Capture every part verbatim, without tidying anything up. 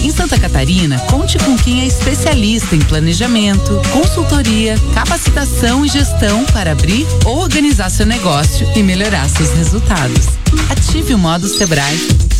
Em Santa Catarina, conte com quem é especialista em planejamento, consultoria, capacitação e gestão para abrir ou organizar seu negócio e melhorar seus resultados. Ative o modo Sebrae.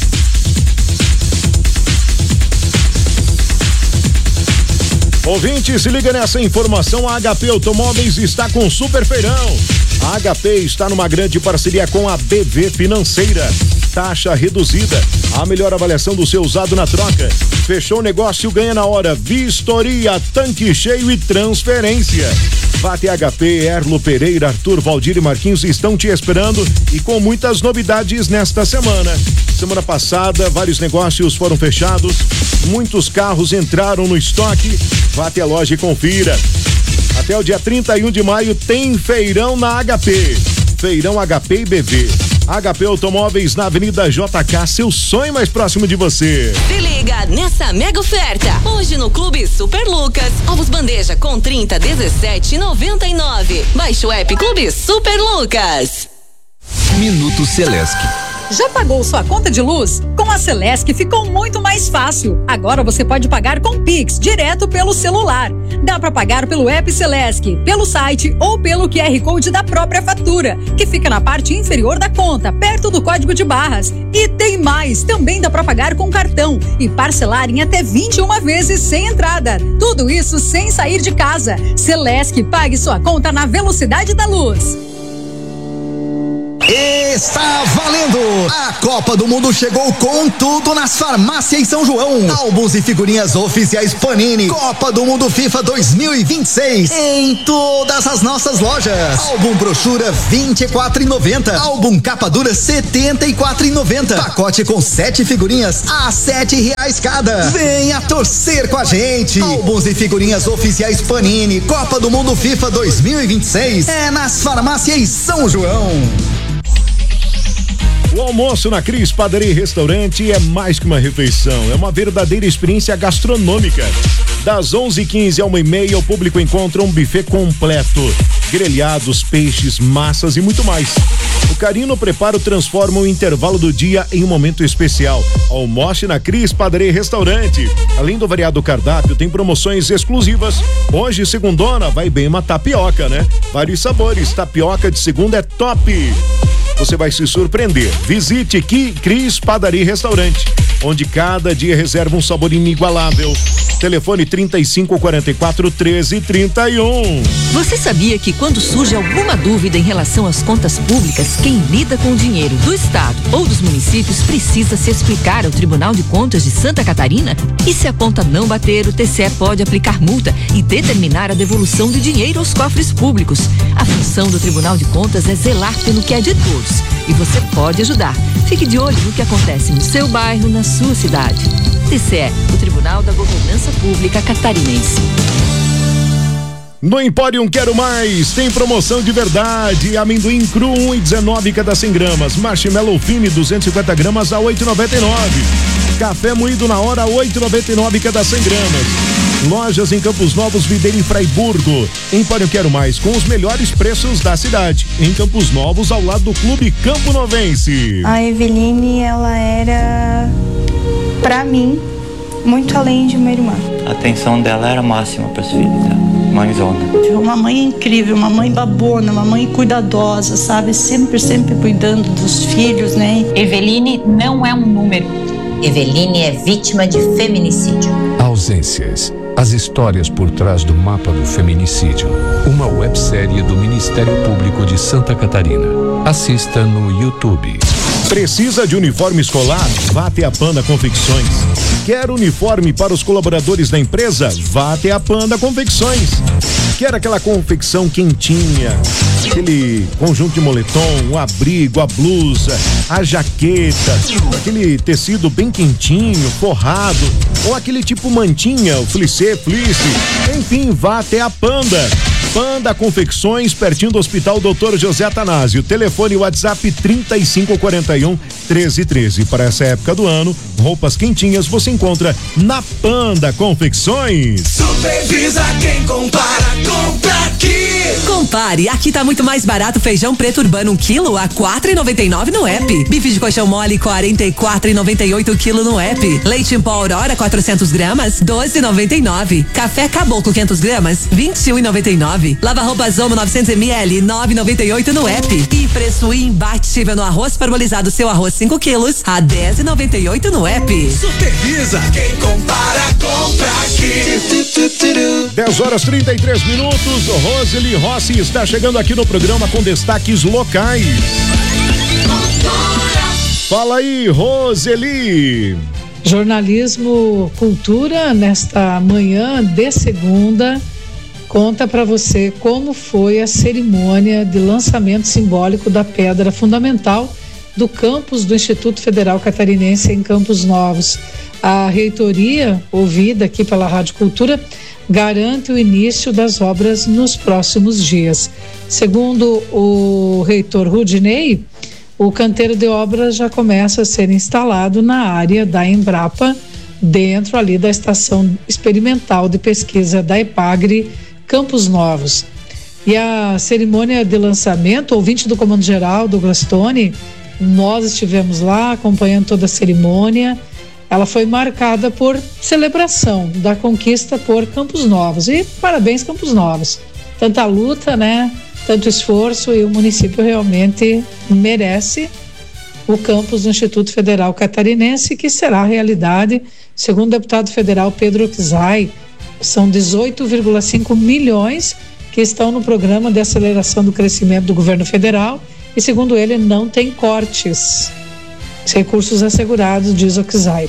Ouvinte, se liga nessa informação, a H P Automóveis está com super feirão. A H P está numa grande parceria com a B V Financeira. Taxa reduzida, a melhor avaliação do seu usado na troca. Fechou o negócio, ganha na hora. Vistoria, tanque cheio e transferência. Vá até H P, Erlo Pereira, Arthur, Valdir e Marquinhos estão te esperando e com muitas novidades nesta semana. Semana passada, vários negócios foram fechados, muitos carros entraram no estoque. Vá até a loja e confira. Até o dia trinta e um de maio tem feirão na H P. Feirão H P e B V. H P Automóveis na Avenida J K, seu sonho mais próximo de você. Se liga nessa mega oferta. Hoje no Clube Super Lucas, ovos bandeja com trinta, dezessete e noventa e nove. Baixe o app Clube Super Lucas. Minuto Celesc. Já pagou sua conta de luz? Com a Celesc ficou muito mais fácil. Agora você pode pagar com Pix, direto pelo celular. Dá para pagar pelo app Celesc, pelo site ou pelo Q R Code da própria fatura, que fica na parte inferior da conta, perto do código de barras. E tem mais, também dá para pagar com cartão e parcelar em até vinte e uma vezes sem entrada. Tudo isso sem sair de casa. Celesc, pague sua conta na velocidade da luz. Está valendo! A Copa do Mundo chegou com tudo nas farmácias São João. Álbuns e figurinhas oficiais Panini. Copa do Mundo FIFA dois mil e vinte e seis em todas as nossas lojas. Álbum brochura vinte e quatro reais e noventa centavos. Álbum capa dura setenta e quatro reais e noventa centavos. Pacote com sete figurinhas a sete reais cada. Venha torcer com a gente. Álbuns e figurinhas oficiais Panini. Copa do Mundo FIFA dois mil e vinte e seis é nas farmácias São João. O almoço na Cris Padaria e Restaurante é mais que uma refeição, é uma verdadeira experiência gastronômica. Das onze e quinze a uma e meia, o público encontra um buffet completo, grelhados, peixes, massas e muito mais. O carinho no preparo transforma o intervalo do dia em um momento especial. Almoce na Cris Padaria e Restaurante. Além do variado cardápio, tem promoções exclusivas. Hoje, segundona, vai bem uma tapioca, né? Vários sabores, tapioca de segunda é top. Você vai se surpreender. Visite aqui Cris Padaria e Restaurante, onde cada dia reserva um sabor inigualável. Telefone trinta e cinco, quarenta e quatro, treze, trinta e um. Você sabia que quando surge alguma dúvida em relação às contas públicas, quem lida com o dinheiro do Estado ou dos municípios precisa se explicar ao Tribunal de Contas de Santa Catarina? E se a conta não bater, o T C E pode aplicar multa e determinar a devolução do dinheiro aos cofres públicos. A função do Tribunal de Contas é zelar pelo que é de todos. E você pode ajudar. Fique de olho no que acontece no seu bairro, na sua cidade. T C E, o Tribunal da Governança Pública Catarinense. No Empório Quero Mais, tem promoção de verdade. Amendoim cru um real e dezenove cada cem gramas. Marshmallow fine duzentos e cinquenta gramas a oito reais e noventa e nove centavos. Café moído na hora a oito reais e noventa e nove centavos cada cem gramas. Lojas em Campos Novos, Videira e Fraiburgo. Empório Quero Mais, com os melhores preços da cidade. Em Campos Novos, ao lado do Clube Campo Novense. A Eveline, ela era, pra mim, muito além de uma irmã. A atenção dela era máxima para os filhos dela. Mãezona. Uma mãe incrível, uma mãe babona, uma mãe cuidadosa, sabe? Sempre, sempre cuidando dos filhos, né? Eveline não é um número. Eveline é vítima de feminicídio. Ausências. As histórias por trás do mapa do feminicídio. Uma websérie do Ministério Público de Santa Catarina. Assista no YouTube. Precisa de uniforme escolar? Vá até a Panda Confecções. Quer uniforme para os colaboradores da empresa? Vá até a Panda Confecções. Quer aquela confecção quentinha, aquele conjunto de moletom, o abrigo, a blusa, a jaqueta, aquele tecido bem quentinho, forrado, ou aquele tipo mantinha, o flissé, fleece, enfim, vá até a Panda. Panda Confecções, pertinho do Hospital doutor José Atanásio. Telefone WhatsApp trinta e cinco quarenta e um, treze treze. Para essa época do ano, roupas quentinhas você encontra na Panda Confecções. Supervisa quem compara, compra aqui. Compare, aqui tá muito mais barato feijão preto urbano um quilo a quatro e noventa e nove no app. Bife de colchão mole quarenta e quatro e noventa e oito quilo no app. Leite em pó Aurora quatrocentos gramas doze e noventa e nove. Café Caboclo quinhentos gramas vinte e um e noventa e nove. Lava roupas Omo novecentos mililitros nove e noventa e oito no app. E preço imbatível no arroz parbolizado seu arroz cinco quilos a dez e noventa e oito no app. Supervisa quem compara, compra aqui. dez horas trinta e três minutos. Roseli Rossi está chegando aqui no programa com destaques locais. Fala aí, Roseli. Jornalismo Cultura, nesta manhã de segunda, conta para você como foi a cerimônia de lançamento simbólico da pedra fundamental do campus do Instituto Federal Catarinense em Campos Novos. A reitoria, ouvida aqui pela Rádio Cultura, garante o início das obras nos próximos dias. Segundo o reitor Rudinei, o canteiro de obras já começa a ser instalado na área da Embrapa, dentro ali da Estação Experimental de Pesquisa da EPAGRE, Campos Novos. E a cerimônia de lançamento, ouvinte do Comando Geral, Douglas Tony, nós estivemos lá acompanhando toda a cerimônia. Ela foi marcada por celebração da conquista por Campos Novos. E parabéns, Campos Novos. Tanta luta, né? Tanto esforço, e o município realmente merece o campus do Instituto Federal Catarinense, que será realidade, segundo o deputado federal Pedro Oczai. São dezoito vírgula cinco milhões que estão no programa de aceleração do crescimento do governo federal e, segundo ele, não tem cortes. Os recursos assegurados, diz Oczai.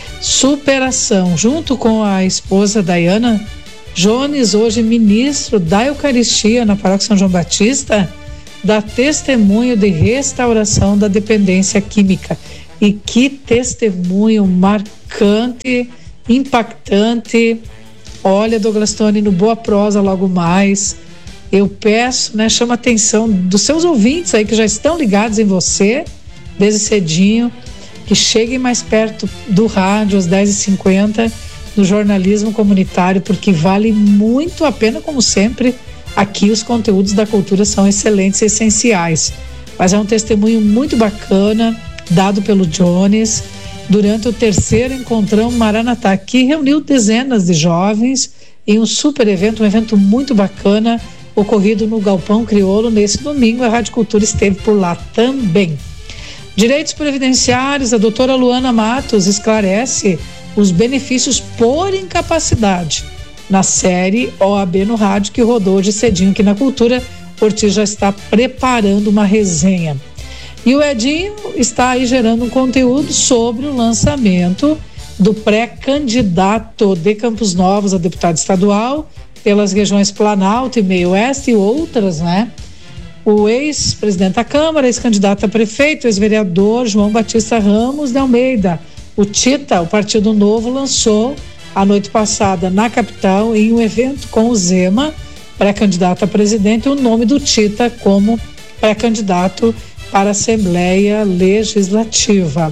Superação. Junto com a esposa Dayana Jones, hoje ministro da Eucaristia na Paróquia São João Batista, dá testemunho de restauração da dependência química. E que testemunho marcante, impactante. Olha, Douglas Tony, no Boa Prosa logo mais, eu peço, né, chama a atenção dos seus ouvintes aí que já estão ligados em você desde cedinho, que cheguem mais perto do rádio às dez e cinquenta, do jornalismo comunitário, porque vale muito a pena, como sempre. Aqui os conteúdos da cultura são excelentes e essenciais, mas é um testemunho muito bacana dado pelo Jones durante o terceiro Encontrão Maranatá, que reuniu dezenas de jovens em um super evento, um evento muito bacana ocorrido no Galpão Crioulo nesse domingo. A Rádio Cultura esteve por lá também. Direitos previdenciários, a doutora Luana Matos esclarece os benefícios por incapacidade na série O A B no Rádio, que rodou hoje cedinho aqui na Cultura. Ortiz já está preparando uma resenha. E o Edinho está aí gerando um conteúdo sobre o lançamento do pré-candidato de Campos Novos a deputado estadual pelas regiões Planalto e Meio Oeste e outras, né? O ex-presidente da Câmara, ex-candidato a prefeito, ex-vereador João Batista Ramos de Almeida. O Tita, o Partido Novo, lançou a noite passada na capital, em um evento com o Zema, pré-candidato a presidente, o nome do Tita como pré-candidato para a Assembleia Legislativa.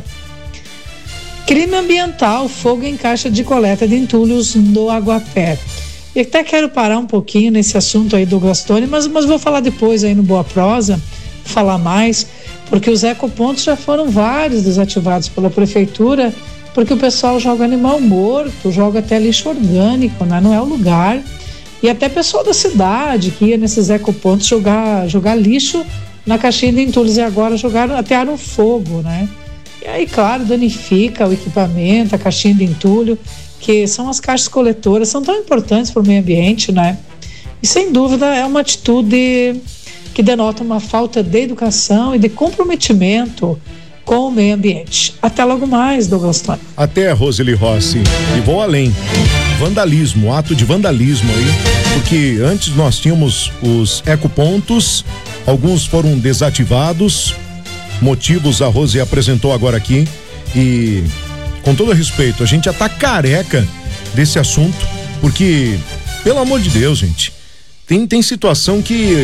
Crime ambiental, fogo em caixa de coleta de entulhos no Aguapé. E até quero parar um pouquinho nesse assunto aí do Gastone, mas, mas vou falar depois aí no Boa Prosa, falar mais, porque os ecopontos já foram vários desativados pela prefeitura, porque o pessoal joga animal morto, joga até lixo orgânico, né? Não é o lugar. E até pessoal da cidade que ia nesses ecopontos jogar, jogar lixo na caixinha de entulhos, e agora jogaram, atearam fogo, né? E aí, claro, danifica o equipamento, a caixinha de entulho, que são as caixas coletoras, são tão importantes para o meio ambiente, né? E sem dúvida é uma atitude que denota uma falta de educação e de comprometimento com o meio ambiente. Até logo mais, Douglas Tony. Até, Roseli Rossi. E vou além. Vandalismo, ato de vandalismo aí, porque antes nós tínhamos os ecopontos, alguns foram desativados, motivos a Rose apresentou agora aqui, e com todo respeito, a gente já tá careca desse assunto, porque, pelo amor de Deus, gente, tem, tem situação que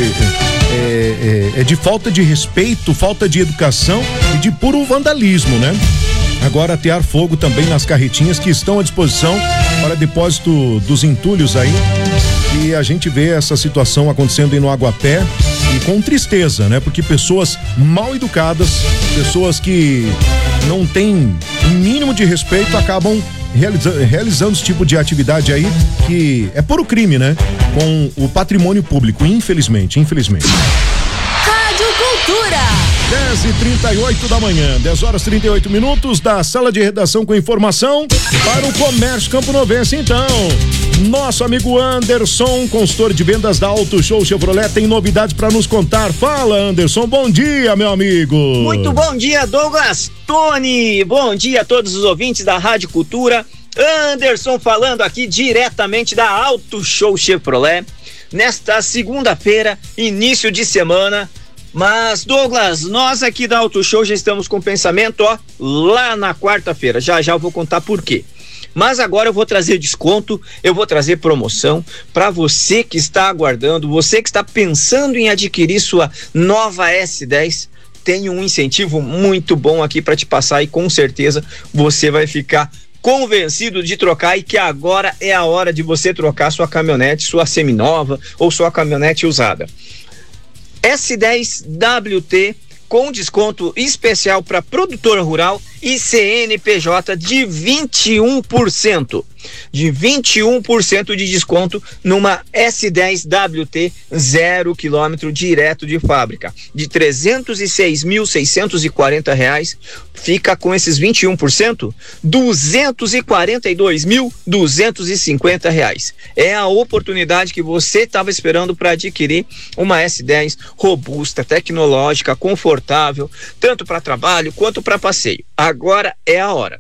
é, é, é de falta de respeito, falta de educação e de puro vandalismo, né? Agora atear fogo também nas carretinhas que estão à disposição para depósito dos entulhos aí. E a gente vê essa situação acontecendo aí no Aguapé e com tristeza, né? Porque pessoas mal educadas, pessoas que não têm o mínimo de respeito acabam realizando, realizando esse tipo de atividade aí que é puro crime, né? Com o patrimônio público, infelizmente, infelizmente. Rádio Cultura. dez e trinta e oito da manhã, dez horas e trinta e oito minutos da sala de redação com informação para o comércio camponovense. Então, nosso amigo Anderson, consultor de vendas da Auto Show Chevrolet, tem novidades para nos contar. Fala, Anderson, bom dia, meu amigo. Muito bom dia, Douglas, Tony, bom dia a todos os ouvintes da Rádio Cultura. Anderson falando aqui diretamente da Auto Show Chevrolet, nesta segunda-feira, início de semana. Mas, Douglas, nós aqui da Auto Show já estamos com pensamento, ó, lá na quarta-feira. Já já eu vou contar por quê. Mas agora eu vou trazer desconto, eu vou trazer promoção para você que está aguardando, você que está pensando em adquirir sua nova S dez. Tem um incentivo muito bom aqui para te passar e com certeza você vai ficar convencido de trocar e que agora é a hora de você trocar sua caminhonete, sua seminova ou sua caminhonete usada. S dez W T com desconto especial para produtor rural e C N P J de vinte e um por cento. De vinte e um por cento de desconto numa S dez W T zero quilômetro direto de fábrica. De trezentos e seis mil seiscentos e quarenta reais, fica com esses vinte e um por cento, duzentos e quarenta e dois mil duzentos e cinquenta reais. É a oportunidade que você estava esperando para adquirir uma S dez robusta, tecnológica, confortável, tanto para trabalho quanto para passeio. Agora é a hora.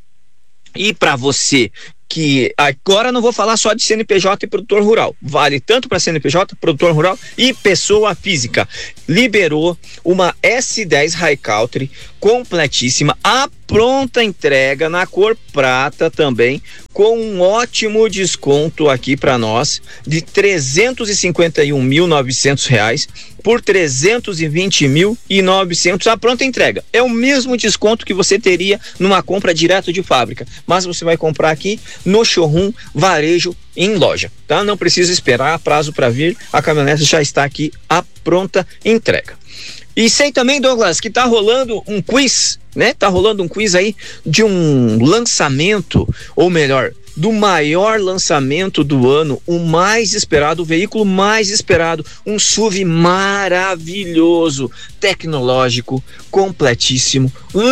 E para você que agora não vou falar só de C N P J e produtor rural, vale tanto para C N P J, produtor rural e pessoa física. Liberou uma S dez High Country completíssima, a pronta entrega na cor prata também, com um ótimo desconto aqui para nós de trezentos e cinquenta e um mil e novecentos reais por trezentos e vinte mil e novecentos a pronta entrega. É o mesmo desconto que você teria numa compra direto de fábrica, mas você vai comprar aqui no showroom varejo em loja, tá? Não precisa esperar prazo para vir, a caminhonete já está aqui a pronta entrega. E sei também, Douglas, que tá rolando um quiz, né? Tá rolando um quiz aí de um lançamento, ou melhor, do maior lançamento do ano, o mais esperado, o veículo mais esperado, um S U V maravilhoso, tecnológico, completíssimo,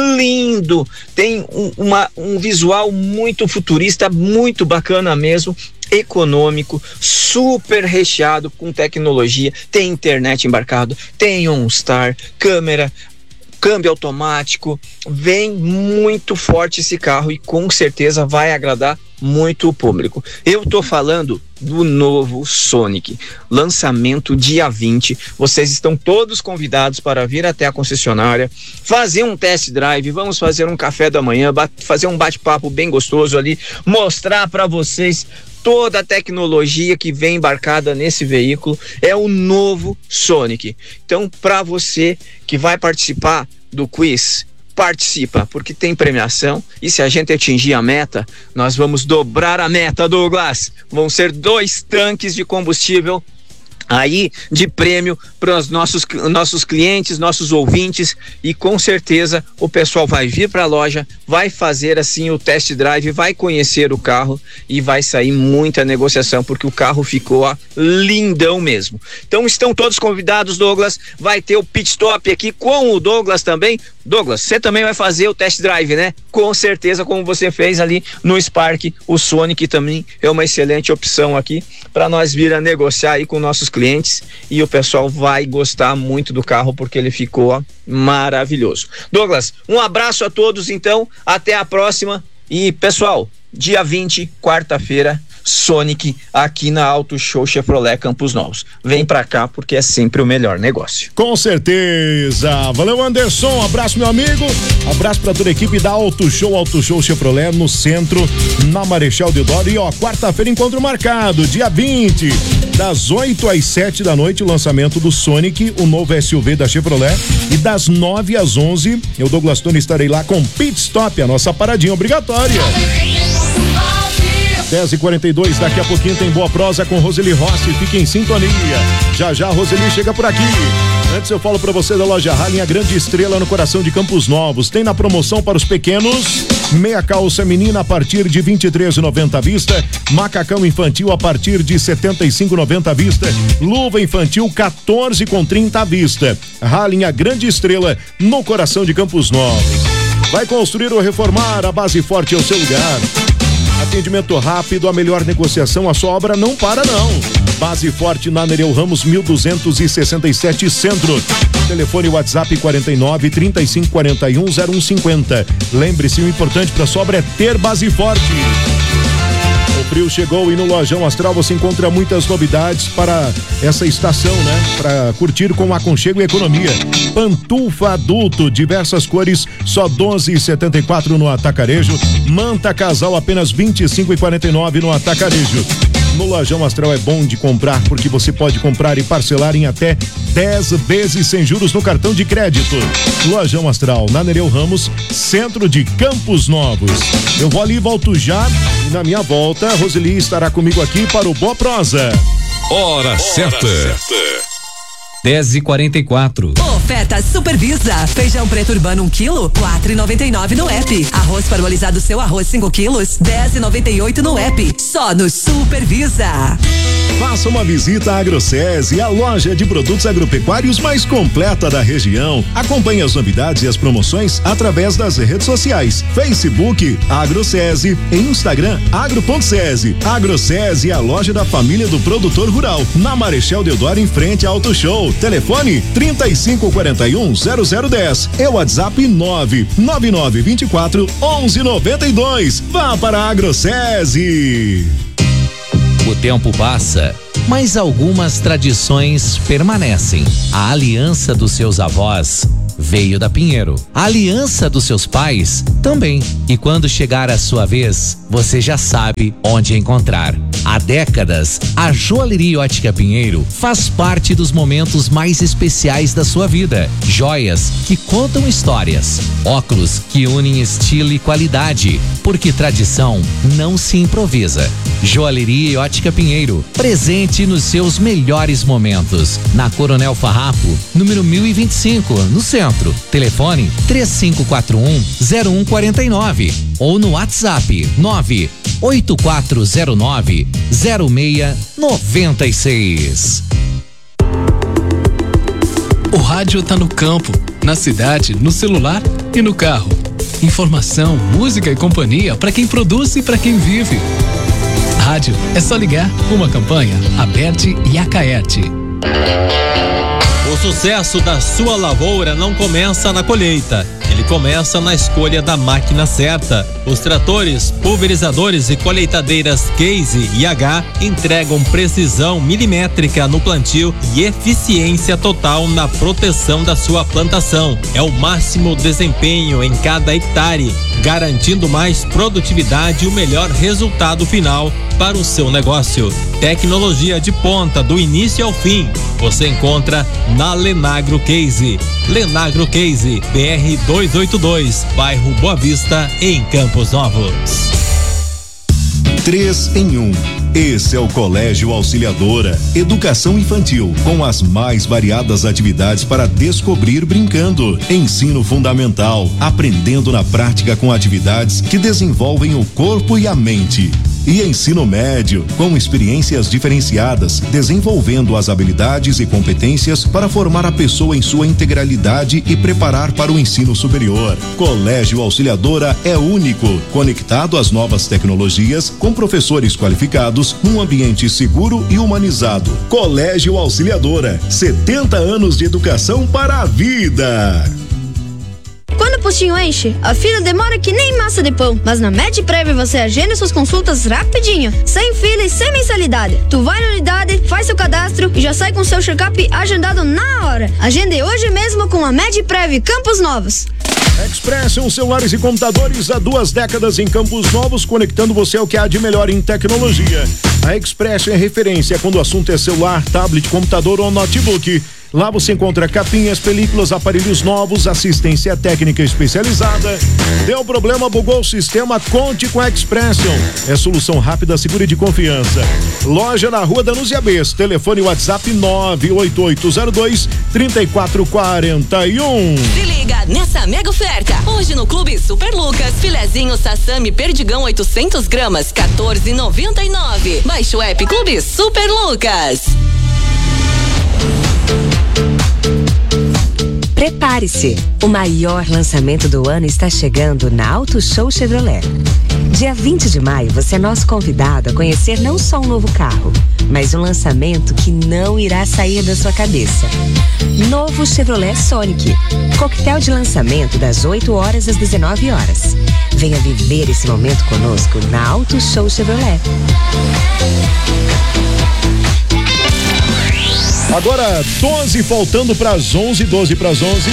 lindo, tem um, uma, um visual muito futurista, muito bacana mesmo, econômico, super recheado com tecnologia, tem internet embarcado, tem OnStar, câmera, câmbio automático, vem muito forte esse carro e com certeza vai agradar muito o público. Eu tô falando do novo Sonic, lançamento dia vinte, vocês estão todos convidados para vir até a concessionária, fazer um test drive, vamos fazer um café da manhã, fazer um bate-papo bem gostoso ali, mostrar para vocês toda a tecnologia que vem embarcada nesse veículo. É o novo Sonic. Então, para você que vai participar do quiz, participa, porque tem premiação e se a gente atingir a meta, nós vamos dobrar a meta, Douglas. Vão ser dois tanques de combustível aí de prêmio para os nossos, nossos clientes, nossos ouvintes, e com certeza o pessoal vai vir para a loja, vai fazer assim o test drive, vai conhecer o carro e vai sair muita negociação, porque o carro ficou ó, lindão mesmo. Então estão todos convidados, Douglas, vai ter o pit stop aqui com o Douglas também. Douglas, você também vai fazer o test drive, né? Com certeza, como você fez ali no Spark, o Sonic também é uma excelente opção aqui para nós vir a negociar aí com nossos clientes, e o pessoal vai gostar muito do carro porque ele ficou ó, maravilhoso. Douglas, um abraço a todos então, até a próxima, e pessoal, dia vinte, quarta-feira, Sonic aqui na Auto Show Chevrolet Campos Novos. Vem pra cá porque é sempre o melhor negócio. Com certeza. Valeu, Anderson. Abraço, meu amigo. Abraço pra toda a equipe da Auto Show, Auto Show Chevrolet no centro, na Marechal Deodoro. E ó, quarta-feira encontro marcado, dia vinte. Das oito às sete da noite, o lançamento do Sonic, o novo S U V da Chevrolet. E das nove às onze, eu, Douglas Tony, estarei lá com Pit Stop, a nossa paradinha obrigatória. dez e quarenta e dois, daqui a pouquinho tem Boa Prosa com Roseli Rossi, fique em sintonia. Já já a Roseli chega por aqui. Antes eu falo pra você da loja Harley, a grande estrela no coração de Campos Novos. Tem na promoção para os pequenos, meia calça menina a partir de vinte e três reais e noventa centavos à vista, macacão infantil a partir de setenta e cinco reais e noventa centavos à vista, luva infantil quatorze reais e trinta centavos à vista. Harley, a grande estrela no coração de Campos Novos. Vai construir ou reformar, a Base Forte é o seu lugar. Atendimento rápido, a melhor negociação, a sua obra não para não. Base Forte na Nereu Ramos mil duzentos e sessenta e sete Centro. Telefone WhatsApp quarenta e nove, trinta e cinco, quarenta e um, zero um cinquenta. Lembre-se, o importante para sua obra é ter Base Forte. O frio chegou e no Lojão Astral você encontra muitas novidades para essa estação, né? Para curtir com aconchego e economia. Pantufa adulto, diversas cores, só doze reais e setenta e quatro centavos no Atacarejo. Manta casal, apenas vinte e cinco reais e quarenta e nove centavos no Atacarejo. No Lojão Astral é bom de comprar porque você pode comprar e parcelar em até dez vezes sem juros no cartão de crédito. Lojão Astral, na Nereu Ramos, centro de Campos Novos. Eu vou ali e volto já, e na minha volta, a Roseli estará comigo aqui para o Boa Prosa. Hora, Hora certa. certa. dez e quarenta e quatro. Oferta Supervisa. Feijão preto urbano um quilo, quatro reais e noventa e nove no app. Arroz parbolizado seu arroz cinco quilos, dez reais e noventa e oito no app. Só no Supervisa. Faça uma visita à AgroSese, a loja de produtos agropecuários mais completa da região. Acompanhe as novidades e as promoções através das redes sociais. Facebook AgroSese e Instagram agro.sese. AgroSese é a loja da família do produtor rural. Na Marechal Deodoro, em frente à Auto Show. Telefone trinta e cinco, quarenta e um, zero zero dez. É o WhatsApp nove nove nove, vinte e quatro, onze, noventa e dois. Vá para a AgroSese. O tempo passa, mas algumas tradições permanecem. A aliança dos seus avós veio da Pinheiro. A aliança dos seus pais também. E quando chegar a sua vez, você já sabe onde encontrar. Há décadas, a Joalheria Ótica Pinheiro faz parte dos momentos mais especiais da sua vida. Joias que contam histórias. Óculos que unem estilo e qualidade. Porque tradição não se improvisa. Joalheria Ótica Pinheiro, presente nos seus melhores momentos. Na Coronel Farrapo, número mil e vinte e cinco, no centro. Telefone três cinco quatro um, zero um quatro nove ou no WhatsApp nove oito quatro zero nove, zero seis nove seis. O rádio tá no campo, na cidade, no celular e no carro. Informação, música e companhia para quem produz e para quem vive. Rádio é só ligar. Uma campanha Aberte e Acaerte. O sucesso da sua lavoura não começa na colheita, ele começa na escolha da máquina certa. Os tratores, pulverizadores e colheitadeiras Case e H entregam precisão milimétrica no plantio e eficiência total na proteção da sua plantação. É o máximo desempenho em cada hectare, garantindo mais produtividade e o melhor resultado final para o seu negócio. Tecnologia de ponta do início ao fim, você encontra na Lenagro Case. Lenagro Case, B R duzentos e oitenta e dois, bairro Boa Vista, em Campos Novos. Três em um. Esse é o Colégio Auxiliadora, educação infantil, com as mais variadas atividades para descobrir brincando. Ensino fundamental, aprendendo na prática com atividades que desenvolvem o corpo e a mente. E ensino médio, com experiências diferenciadas, desenvolvendo as habilidades e competências para formar a pessoa em sua integralidade e preparar para o ensino superior. Colégio Auxiliadora é único, conectado às novas tecnologias, com professores qualificados, num ambiente seguro e humanizado. Colégio Auxiliadora, setenta anos de educação para a vida. Quando o postinho enche, a fila demora que nem massa de pão. Mas na MedPrev você agenda suas consultas rapidinho, sem fila e sem mensalidade. Tu vai na unidade, faz seu cadastro e já sai com seu check-up agendado na hora. Agende hoje mesmo com a MedPrev Campos Novos. Expression celulares e computadores há duas décadas em Campos Novos, conectando você ao que há de melhor em tecnologia. A Expression é referência quando o assunto é celular, tablet, computador ou notebook. Lá você encontra capinhas, películas, aparelhos novos, assistência técnica especializada. Deu problema, bugou o sistema, conte com a Expression. É solução rápida, segura e de confiança. Loja na Rua Danúzia Bes, telefone WhatsApp nove oito oito zero dois, três quatro quatro um. Se liga nessa mega oferta. Hoje no Clube Super Lucas, filezinho Sassami Perdigão oitocentos gramas, quatorze reais e noventa e nove centavos. Baixe o app Clube Super Lucas. Prepare-se! O maior lançamento do ano está chegando na Auto Show Chevrolet. Dia vinte de maio, você é nosso convidado a conhecer não só um novo carro, mas um lançamento que não irá sair da sua cabeça. Novo Chevrolet Sonic. Coquetel de lançamento das oito horas às dezenove horas. Venha viver esse momento conosco na Auto Show Chevrolet. Agora doze faltando para as onze, doze para as onze.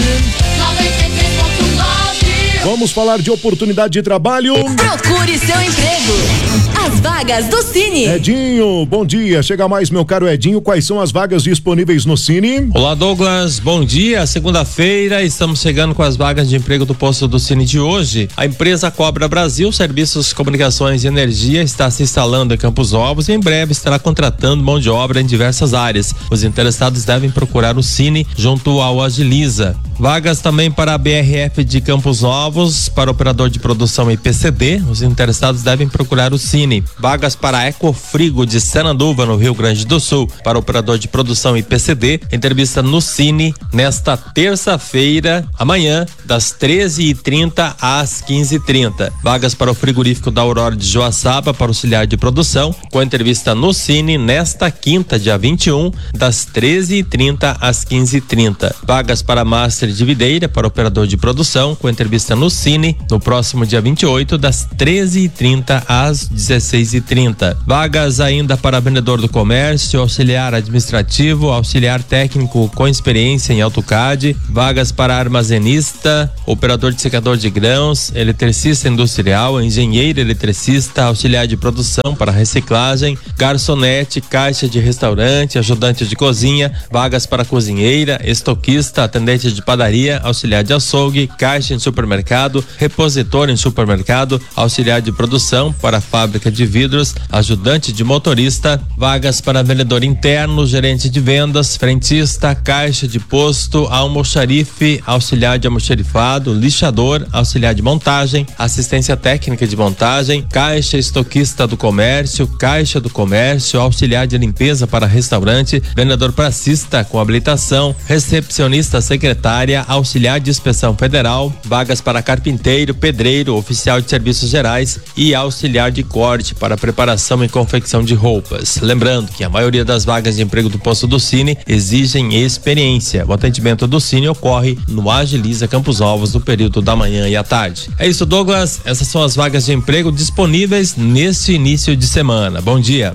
Vamos falar de oportunidade de trabalho. Procure seu emprego. As vagas do Cine. Edinho, bom dia. Chega mais, meu caro Edinho. Quais são as vagas disponíveis no Cine? Olá, Douglas. Bom dia. Segunda-feira, estamos chegando com as vagas de emprego do posto do Cine de hoje. A empresa Cobra Brasil, Serviços, Comunicações e Energia, está se instalando em Campos Novos e em breve estará contratando mão de obra em diversas áreas. Os interessados devem procurar o Cine junto ao Agiliza. Vagas também para a B R F de Campos Novos, para operador de produção I P C D. Os interessados devem procurar o Cine. Vagas para a Ecofrigo de Sananduva, no Rio Grande do Sul, para operador de produção I P C D. Entrevista no Cine nesta terça-feira, amanhã, das treze e trinta às quinze e trinta. Vagas para o frigorífico da Aurora de Joaçaba, para auxiliar de produção, com entrevista no Cine nesta quinta, dia vinte e um, das treze e trinta às quinze e trinta. Vagas para Master de Videira, para operador de produção, com entrevista no Cine no próximo dia vinte e oito, das treze e trinta às dezesseis e trinta. Vagas ainda para vendedor do comércio, auxiliar administrativo, auxiliar técnico com experiência em AutoCAD. Vagas para armazenista, operador de secador de grãos, eletricista industrial, engenheiro eletricista, auxiliar de produção para reciclagem, garçonete, caixa de restaurante, ajudante de cozinha. Vagas para cozinheira, estoquista, atendente de padaria, auxiliar de açougue, caixa em supermercado, repositor em supermercado, auxiliar de produção para fábrica de vidros, ajudante de motorista. Vagas para vendedor interno, gerente de vendas, frentista, caixa de posto, almoxarife, auxiliar de almoxarifado, lixador, auxiliar de montagem, assistência técnica de montagem, caixa estoquista do comércio, caixa do comércio, auxiliar de limpeza para restaurante, vendedor pracista com habilitação, recepcionista secretária, auxiliar de inspeção federal. Vagas para carpinteiro, pedreiro, oficial de serviços gerais e auxiliar de corte para preparação e confecção de roupas. Lembrando que a maioria das vagas de emprego do posto do Cine exigem experiência. O atendimento do Cine ocorre no Agiliza Campos Novos no período da manhã e à tarde. É isso, Douglas. Essas são as vagas de emprego disponíveis neste início de semana. Bom dia.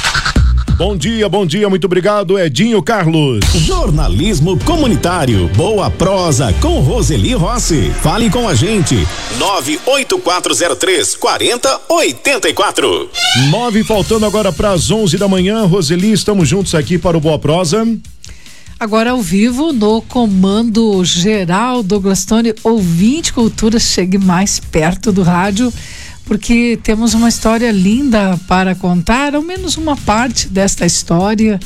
Bom dia, bom dia, muito obrigado, Edinho Carlos. Jornalismo comunitário, boa prosa com Roseli Rossi. Fale com a gente, nove oito quatro zero três, quatro zero oito quatro. Nove faltando agora para as onze da manhã, Roseli, estamos juntos aqui para o Boa Prosa. Agora ao vivo no comando geral, Douglas Tony, ouvinte cultura, chegue mais perto do rádio, porque temos uma história linda para contar, ao menos uma parte desta história.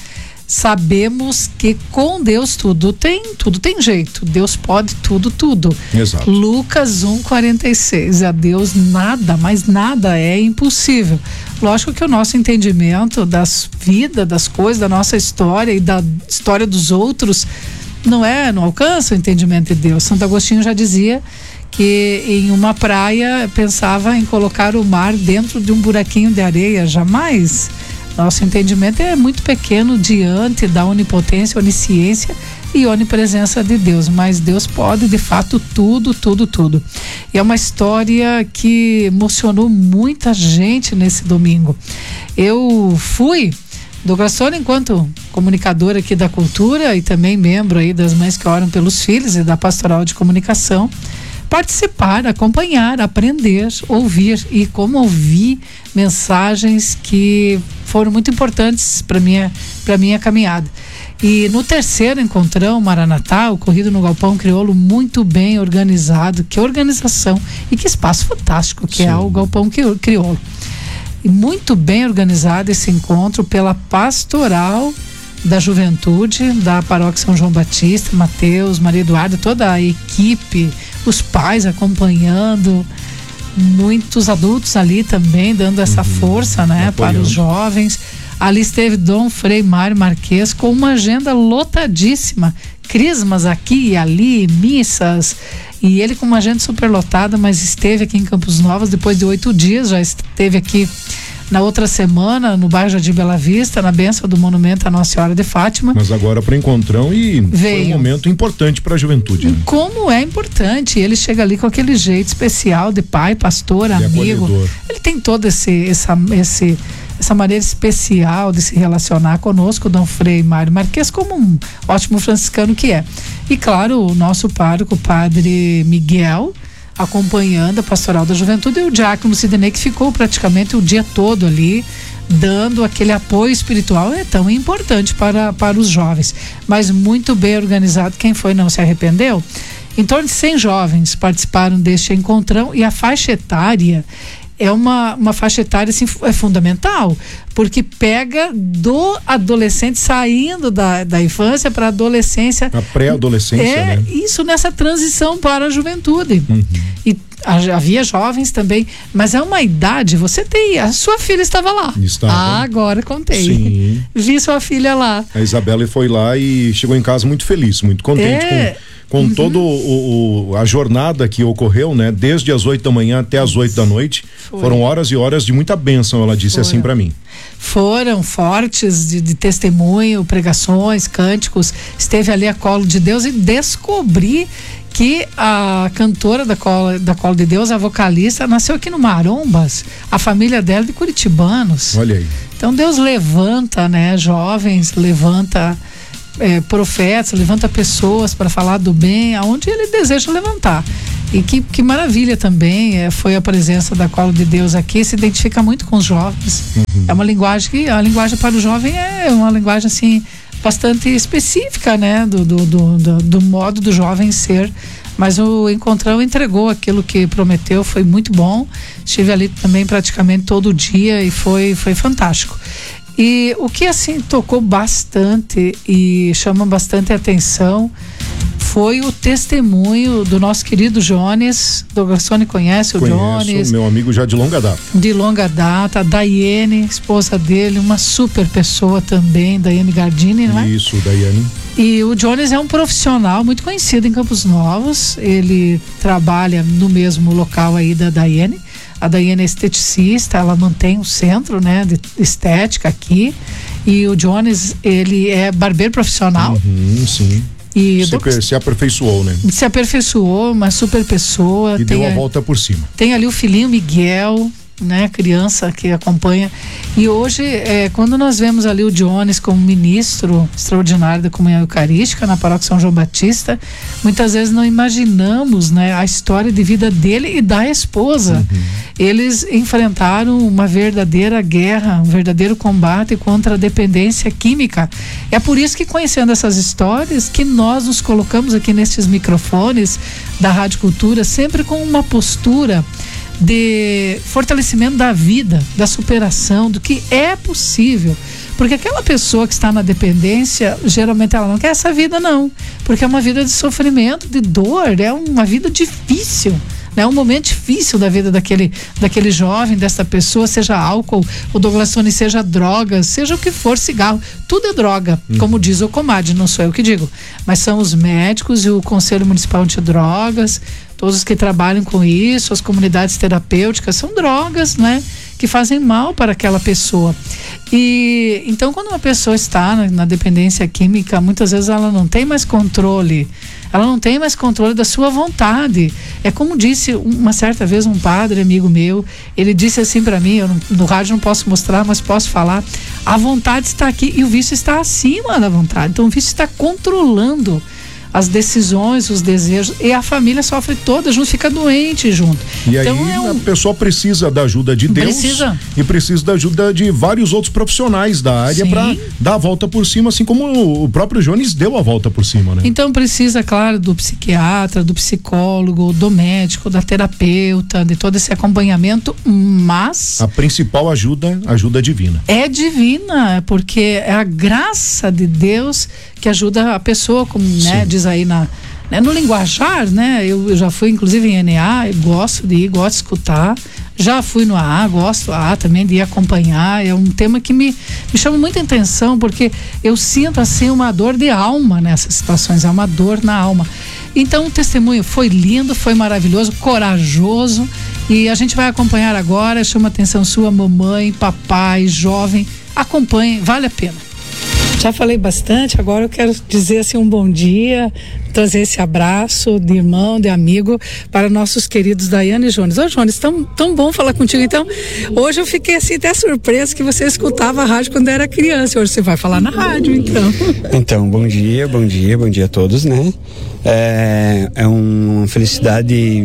Sabemos que com Deus tudo tem, tudo tem jeito. Deus pode tudo, tudo. Exato. Lucas um, quarenta e seis. A Deus nada, mas nada é impossível. Lógico que o nosso entendimento das vidas, das coisas, da nossa história e da história dos outros não é, não alcança o entendimento de Deus. Santo Agostinho já dizia que em uma praia pensava em colocar o mar dentro de um buraquinho de areia. Jamais. Nosso entendimento é muito pequeno diante da onipotência, onisciência e onipresença de Deus, mas Deus pode de fato tudo, tudo, tudo. E é uma história que emocionou muita gente nesse domingo. Eu fui Douglas Tony, enquanto comunicador aqui da cultura e também membro aí das Mães que Oram pelos Filhos e da Pastoral de Comunicação, participar, acompanhar, aprender, ouvir. E como ouvi mensagens que foram muito importantes para minha, para minha caminhada. E no terceiro encontrão Maranatá, ocorrido no Galpão Crioulo, muito bem organizado. Que organização e que espaço fantástico que Sim. é o Galpão Crioulo. E muito bem organizado esse encontro pela Pastoral da Juventude da Paróquia São João Batista, Mateus, Maria Eduarda, toda a equipe, os pais acompanhando, muitos adultos ali também dando essa uhum. força, né, apoiando para os jovens. Ali esteve Dom Frei Mário Marques com uma agenda lotadíssima, crismas aqui e ali, missas, e ele com uma agenda super lotada, mas esteve aqui em Campos Novos depois de oito dias, já esteve aqui na outra semana no bairro Jardim Bela Vista, na bênção do monumento à Nossa Senhora de Fátima. Mas agora para encontrão e Veio. Foi um momento importante para a juventude. Né? Como é importante, ele chega ali com aquele jeito especial de pai, pastor, e amigo. Acolhedor. Ele tem todo esse essa esse essa maneira especial de se relacionar conosco, Dom Frei Mário Marques, como um ótimo franciscano que é. E claro, o nosso pároco, o Padre Miguel, acompanhando a Pastoral da Juventude, e o diácono Sidney, que ficou praticamente o dia todo ali, dando aquele apoio espiritual, é tão importante para, para os jovens, mas muito bem organizado. Quem foi não se arrependeu. Em torno de cem jovens participaram deste encontrão, e a faixa etária é uma, uma faixa etária assim, é fundamental, porque pega do adolescente saindo da, da infância para a adolescência. A pré-adolescência, é, né? Isso nessa transição para a juventude. Uhum. E havia jovens também, mas é uma idade, você tem, a sua filha estava lá. Estava. Ah, agora contei. Sim. Vi sua filha lá. A Isabela foi lá e chegou em casa muito feliz, muito contente é. com... Com uhum. toda a jornada que ocorreu, né? Desde as oito da manhã até as oito da noite. Foi. Foram horas e horas de muita bênção, ela disse Foram. assim para mim. Foram fortes de, de testemunho, pregações, cânticos. Esteve ali a colo de Deus e descobri que a cantora da Colo, da Colo de Deus, a vocalista, nasceu aqui no Marombas. A família dela é de curitibanos. Olha aí. Então Deus levanta, né? Jovens, levanta... É, profetas, levanta pessoas para falar do bem aonde ele deseja levantar. E que, que maravilha também é, foi a presença da Colo de Deus aqui, se identifica muito com os jovens. Uhum. É uma linguagem que, a linguagem para o jovem é uma linguagem assim, bastante específica, né? Do, do, do, do, do modo do jovem ser. Mas o encontrão entregou aquilo que prometeu, foi muito bom. Estive ali também praticamente todo dia e foi, foi fantástico. E o que assim tocou bastante e chama bastante atenção foi o testemunho do nosso querido Jones. Douglas Sony conhece o Conheço, Jones? Meu amigo já de longa data. De longa data. A Daiane, esposa dele, uma super pessoa também, Daiane Gardini, não é? Isso, Daiane. E o Jones é um profissional muito conhecido em Campos Novos. Ele trabalha no mesmo local aí da Daiane. A Daiane é esteticista, ela mantém um centro, né, de estética aqui. E o Jones, ele é barbeiro profissional. Uhum, sim. E se, do... se aperfeiçoou, né? Se aperfeiçoou, uma super pessoa. E deu a volta por cima. Tem ali o filhinho Miguel, né, criança que acompanha. E hoje, é, quando nós vemos ali o Jones como ministro extraordinário da comunhão eucarística na Paróquia São João Batista, muitas vezes não imaginamos, né, a história de vida dele e da esposa. Uhum. Eles enfrentaram uma verdadeira guerra, um verdadeiro combate contra a dependência química. É por isso que, conhecendo essas histórias, que nós nos colocamos aqui nestes microfones da Rádio Cultura, sempre com uma postura de fortalecimento da vida, da superação, do que é possível. Porque aquela pessoa que está na dependência, geralmente ela não quer essa vida, não. Porque é uma vida de sofrimento, de dor, é uma vida difícil. É um momento difícil da vida daquele, daquele jovem, dessa pessoa, seja álcool, o Douglas Sony, seja drogas, seja o que for, cigarro, tudo é droga, hum. como diz o Comad, não sou eu que digo, mas são os médicos e o Conselho Municipal Antidrogas, todos os que trabalham com isso, as comunidades terapêuticas, são drogas, né, que fazem mal para aquela pessoa. E então, quando uma pessoa está na, na dependência química, muitas vezes ela não tem mais controle, ela não tem mais controle da sua vontade. É como disse uma certa vez um padre amigo meu, ele disse assim para mim, eu não, no rádio não posso mostrar, mas posso falar, a vontade está aqui e o vício está acima da vontade. Então o vício está controlando as decisões, os desejos, e a família sofre toda junto, fica doente junto. E então, aí é um... a pessoa precisa da ajuda de Deus precisa. e precisa da ajuda de vários outros profissionais da área para dar a volta por cima, assim como o próprio Jones deu a volta por cima, né? Então precisa, claro, do psiquiatra, do psicólogo, do médico, da terapeuta, de todo esse acompanhamento, mas... A principal ajuda, ajuda divina. É divina, porque é a graça de Deus que ajuda a pessoa, como né, diz aí na, né, no linguajar, né? Eu, eu já fui inclusive em N A, eu gosto de ir, gosto de escutar. Já fui no A A, gosto A A também de ir acompanhar. É um tema que me, me chama muita atenção, porque eu sinto assim uma dor de alma nessas situações, é uma dor na alma. Então o testemunho foi lindo, foi maravilhoso, corajoso, e a gente vai acompanhar agora. Chama a atenção sua, mamãe, papai, jovem, acompanhe, vale a pena. Já falei bastante, agora eu quero dizer assim um bom dia, trazer esse abraço de irmão, de amigo para nossos queridos Daiane e Jones. Ô Jones, tão, tão bom falar contigo. Então, hoje eu fiquei assim até surpresa que você escutava a rádio quando era criança, hoje você vai falar na rádio, então. Então, bom dia, bom dia, bom dia a todos, né? É, é uma felicidade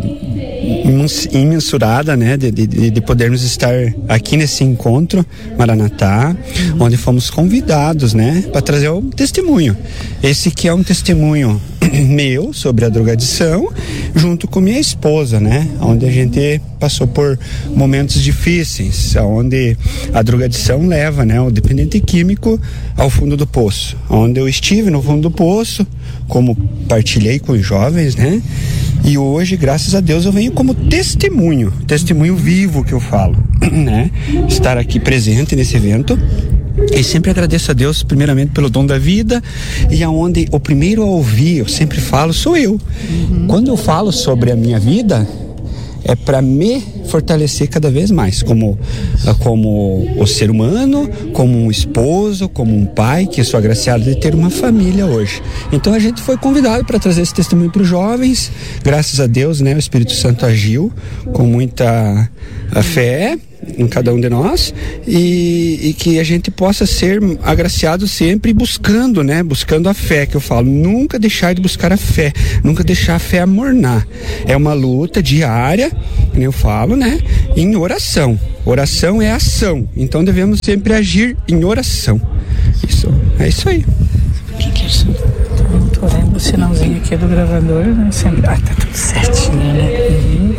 imensurada, né, de, de, de podermos estar aqui nesse encontro Maranatá, onde fomos convidados, né, para trazer um testemunho. Esse que é um testemunho meu sobre a drogadição, junto com minha esposa, né, onde a gente passou por momentos difíceis, onde a drogadição leva, né, o dependente químico ao fundo do poço, onde eu estive no fundo do poço, como partilhei com os jovens, né, e hoje, graças a Deus, eu venho como testemunho, testemunho vivo que eu falo, né, estar aqui presente nesse evento. E sempre agradeço a Deus primeiramente pelo dom da vida, e aonde o primeiro a ouvir, eu sempre falo, sou eu. Uhum. Quando eu falo sobre a minha vida, é para me fortalecer cada vez mais, como, como o ser humano, como um esposo, como um pai, que eu sou agraciado de ter uma família hoje. Então a gente foi convidado para trazer esse testemunho para os jovens. Graças a Deus, né, o Espírito Santo agiu com muita fé em cada um de nós, e, e que a gente possa ser agraciado sempre buscando, né, buscando a fé, que eu falo, nunca deixar de buscar a fé, nunca deixar a fé amornar. É uma luta diária, eu falo, né, em oração. Oração é ação, então devemos sempre agir em oração. Isso, é isso aí. O que que é isso? Tô vendo o sinalzinho aqui do gravador, né, sempre, ah, tá tudo certinho, né? Uhum.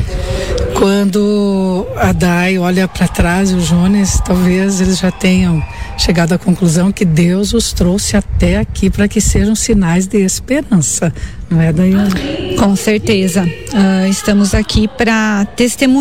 Quando a Dai olha para trás, o Jones, talvez eles já tenham chegado à conclusão que Deus os trouxe até aqui para que sejam sinais de esperança, não é, Daiane? Com certeza. Uh, estamos aqui para testemunhar